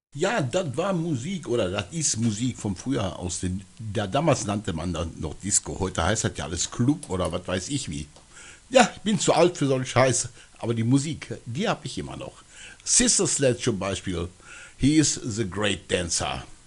Ja, das war Musik oder das ist Musik vom früher aus den. Damals nannte man das noch Disco. Heute heißt das ja alles Club oder was weiß ich wie. Ja, ich bin zu alt für so einen Scheiß, aber die Musik, die habe ich immer noch. Sister Sledge zum Beispiel. He is the great dancer.